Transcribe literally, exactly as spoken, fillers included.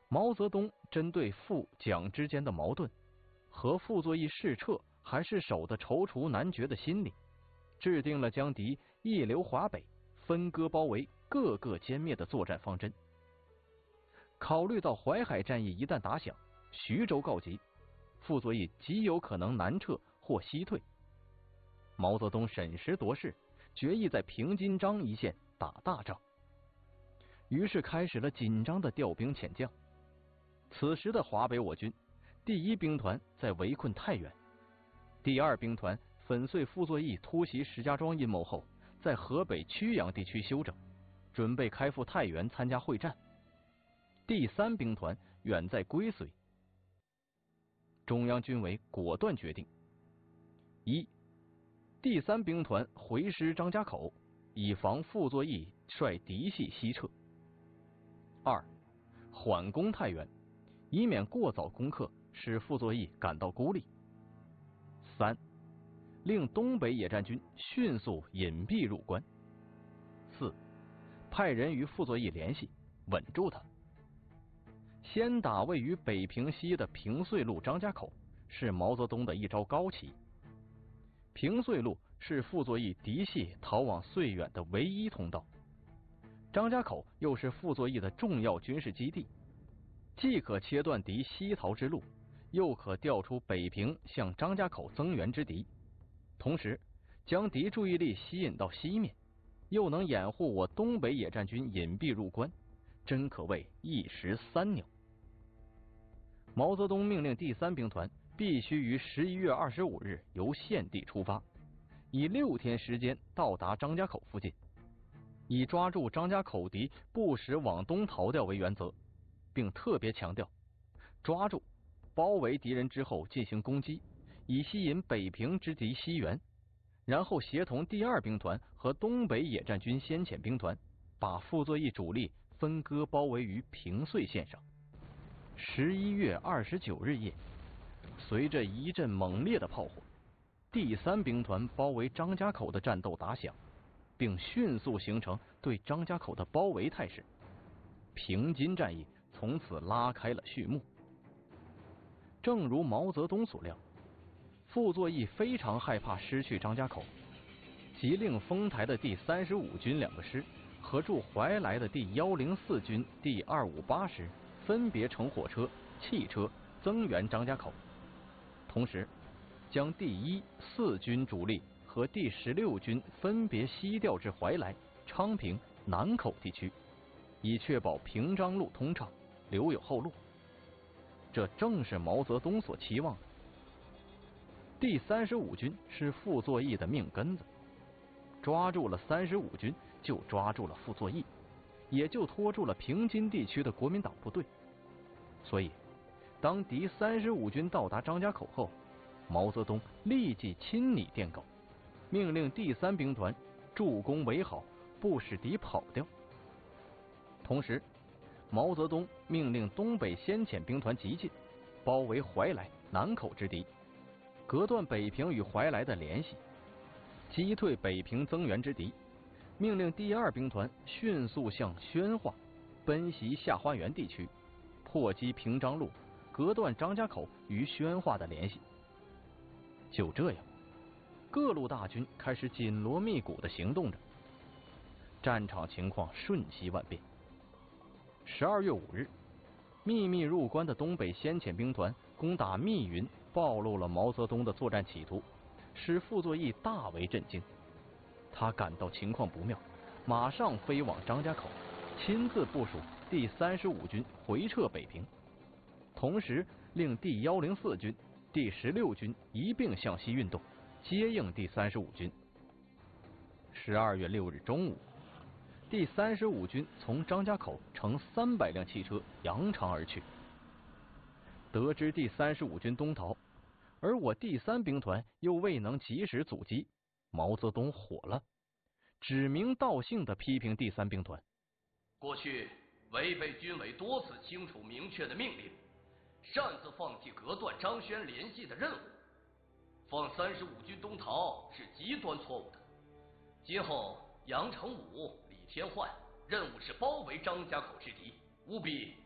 毛泽东针对傅蒋之间的矛盾和傅作义是撤还是守的踌躇难决的心理，制定了将敌一流华北、分割包围、各个歼灭的作战方针。考虑到淮海战役一旦打响，徐州告急，傅作义极有可能南撤或西退，毛泽东审时度势，决意在平津张一线打大仗，于是开始了紧张的调兵遣将。此时的华北我军第一兵团在围困太原，第二兵团粉碎傅作义突袭石家庄阴谋后，在河北曲阳地区休整，准备开赴太原参加会战。第三兵团远在归绥，中央军委果断决定：一、第三兵团回师张家口，以防傅作义率嫡系西撤；二、缓攻太原，以免过早攻克使傅作义感到孤立；三、令东北野战军迅速隐蔽入关；四、派人与傅作义联系，稳住他。先打位于北平西的平绥路张家口是毛泽东的一招高棋。平绥路是傅作义嫡系逃往绥远的唯一通道，张家口又是傅作义的重要军事基地，既可切断敌西逃之路，又可调出北平向张家口增援之敌，同时将敌注意力吸引到西面，又能掩护我东北野战军隐蔽入关，真可谓一石三鸟。毛泽东命令第三兵团必须于十一月二十五日由现地出发，以六天时间到达张家口附近，以抓住张家口敌不时往东逃掉为原则，并特别强调抓住包围敌人之后进行攻击，以吸引北平之敌西援，然后协同第二兵团和东北野战军先遣兵团把傅作义主力分割包围于平绥线上。十一月二十九日夜，随着一阵猛烈的炮火，第三兵团包围张家口的战斗打响，并迅速形成对张家口的包围态势。平津战役从此拉开了序幕。正如毛泽东所料，傅作义非常害怕失去张家口，即令丰台的第三十五军两个师和驻怀来的第一零四军第二五八师分别乘火车、汽车增援张家口，同时将第一、四军主力和第十六军分别西调至怀来、昌平、南口地区，以确保平张路通畅，留有后路。这正是毛泽东所期望的。第三十五军是傅作义的命根子，抓住了三十五军，就抓住了傅作义，也就拖住了平津地区的国民党部队。所以当敌三十五军到达张家口后，毛泽东立即亲拟电稿，命令第三兵团助攻围好，不使敌跑掉。同时毛泽东命令东北先遣兵团急进，包围怀来、南口之敌，隔断北平与怀来的联系，击退北平增援之敌，命令第二兵团迅速向宣化奔袭下花园地区，破击平张路，隔断张家口与宣化的联系。就这样，各路大军开始紧锣密鼓地行动着，战场情况瞬息万变。十二月五日，秘密入关的东北先遣兵团攻打密云，暴露了毛泽东的作战企图，使傅作义大为震惊。他感到情况不妙，马上飞往张家口，亲自部署第三十五军回撤北平，同时令第一零四军、第十六军一并向西运动，接应第三十五军。十二月六日中午，第三十五军从张家口乘三百辆汽车扬长而去。得知第三十五军东逃，而我第三兵团又未能及时阻击，毛泽东火了，指名道姓地批评第三兵团： 过去违背军委多次清楚明确的命令，擅自放弃隔断张宣联系的任务，放三十五军东逃是极端错误的。今后杨成武、李天焕任务是包围张家口之敌，务必